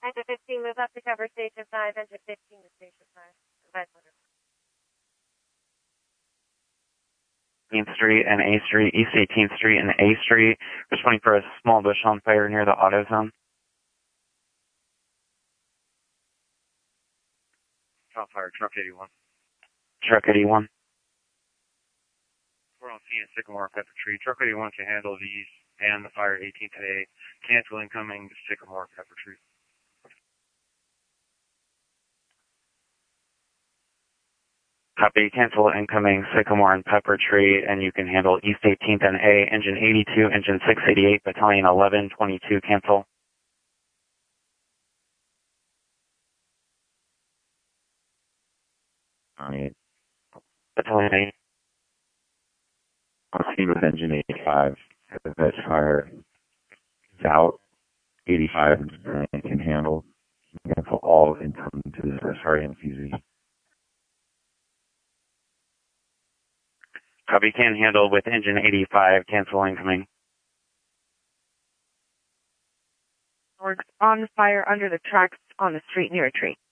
Engine 15, move up to cover station 5, engine 15 to station 5. Advise order. 18th Street and A Street, East 18th Street and A Street. Responding for a small bush on fire near the auto zone. Top fire, truck 81. Truck 81. We're on scene at Sycamore Pepper Tree. Truck 81 can handle these and the fire 18 today. Cancel incoming to Sycamore Pepper Tree. Copy. Cancel incoming Sycamore and Pepper Tree, and you can handle East 18th and A, engine 82, engine 688, battalion 1122. Cancel. Battalion 8. On scene with engine 85. That fire is out. 85 can handle. Cancel all incoming to the NCZ. Copy. Can handle with engine 85. Cancel incoming. We're on fire under the tracks on the street near a tree.